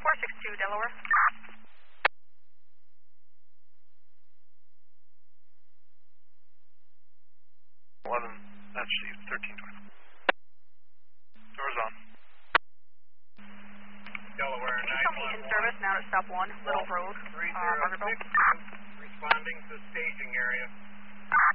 462 Delaware. 11, that's 1320. Doors on. Delaware, Can you tell me in service now at stop 1, Little Road, Margaretville? Responding to staging area.